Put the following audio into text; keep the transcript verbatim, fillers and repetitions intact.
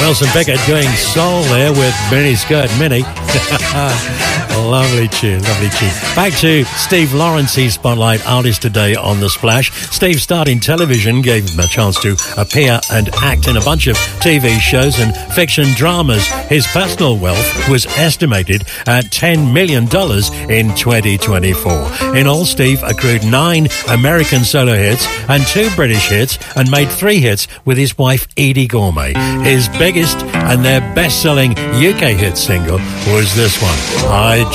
Wilson Pickett doing soul there with Mini Skirt Mini. Lovely tune, lovely tune. Back to Steve Lawrence, his Spotlight Artist today on The Splash. Steve starred in television, gave him a chance to appear and act in a bunch of T V shows and fiction dramas. His personal wealth was estimated at ten million dollars in twenty twenty-four. In all, Steve accrued nine American solo hits and two British hits and made three hits with his wife Edie Gourmet. His biggest and their best-selling U K hit single was this one, I